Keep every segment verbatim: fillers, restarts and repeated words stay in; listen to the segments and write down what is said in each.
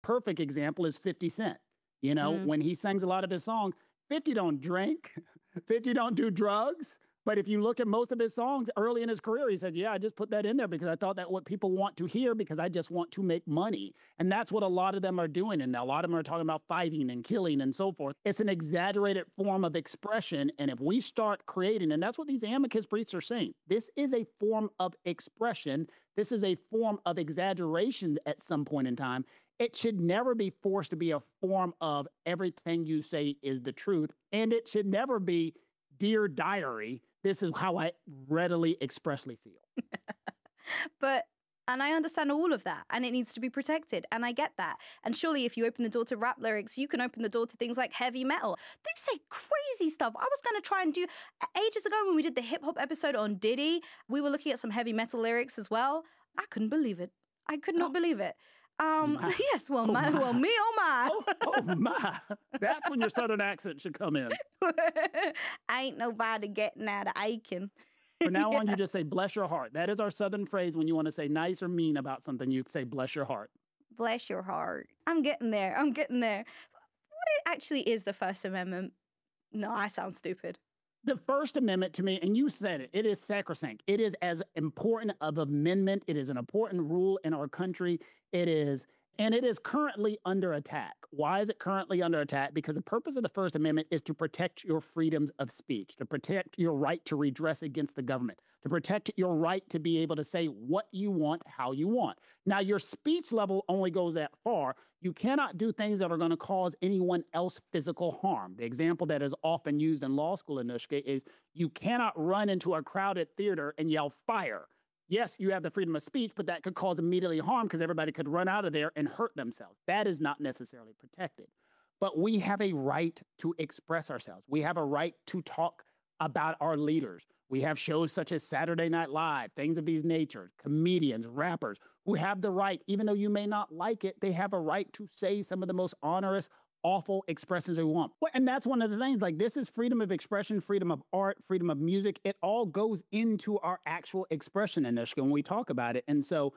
perfect example is fifty Cent. You know, Mm. when he sings a lot of his songs, fifty don't drink, fifty don't do drugs. But if you look at most of his songs early in his career, he said, yeah, I just put that in there because I thought that what people want to hear because I just want to make money. And that's what a lot of them are doing. And a lot of them are talking about fighting and killing and so forth. It's an exaggerated form of expression. And if we start creating, and that's what these amicus briefs are saying, this is a form of expression. This is a form of exaggeration at some point in time. It should never be forced to be a form of everything you say is the truth. And it should never be Dear Diary, this is how I readily, expressly feel. But, and I understand all of that, and it needs to be protected, and I get that. And surely if you open the door to rap lyrics, you can open the door to things like heavy metal. They say crazy stuff. I was going to try and do, ages ago when we did the hip-hop episode on Diddy, we were looking at some heavy metal lyrics as well. I couldn't believe it. I could not believe it. Um, yes, well, Oh, my, my. well, me, oh my. Oh, oh, my. That's when your Southern accent should come in. Ain't nobody getting out of Aiken. From now Yeah. on, you just say, bless your heart. That is our Southern phrase. When you want to say nice or mean about something, you say, bless your heart. Bless your heart. I'm getting there. I'm getting there. What actually is the First Amendment? No, I sound stupid. The First Amendment to me, and you said it, it is sacrosanct. It is as important of amendment. It is an important rule in our country. It is, and it is currently under attack. Why is it currently under attack? Because the purpose of the First Amendment is to protect your freedoms of speech, to protect your right to redress against the government, to protect your right to be able to say what you want, how you want. Now, your speech level only goes that far. You cannot do things that are going to cause anyone else physical harm. The example that is often used in law school, Anushka, is you cannot run into a crowded theater and yell fire. Yes, you have the freedom of speech, but that could cause immediately harm because everybody could run out of there and hurt themselves. That is not necessarily protected. But we have a right to express ourselves. We have a right to talk about our leaders. We have shows such as Saturday Night Live, things of these nature, comedians, rappers who have the right, even though you may not like it, they have a right to say some of the most onerous, awful expressions they want. Well, and that's one of the things, like this is freedom of expression, freedom of art, freedom of music. It all goes into our actual expression, Anushka, when we talk about it. And so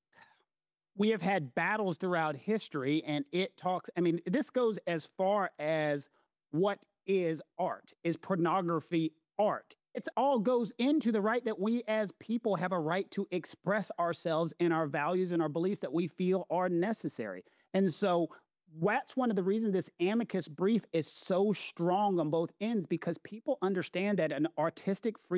we have had battles throughout history, and it talks, I mean, this goes as far as what is art? Is pornography art? It all goes into the right that we as people have a right to express ourselves and our values and our beliefs that we feel are necessary. And so that's one of the reasons this amicus brief is so strong on both ends, because people understand that an artistic freedom